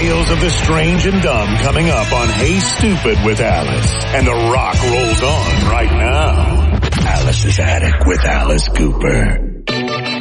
Tales of the Strange and Dumb coming up on Hey Stupid with Alice. And The Rock rolls on right now. Alice's Attic with Alice Cooper.